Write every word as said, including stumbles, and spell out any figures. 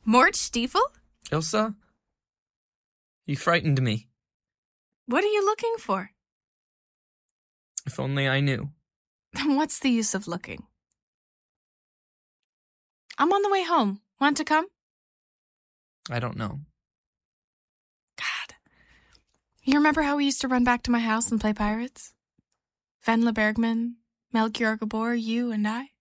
Mort Stiefel? Ilsa? You frightened me. What are you looking for? If only I knew. What's the use of looking? I'm on the way home. Want to come? I don't know. God. You remember how we used to run back to my house and play pirates? Venla Bergman, Melchior Gabor, you and I?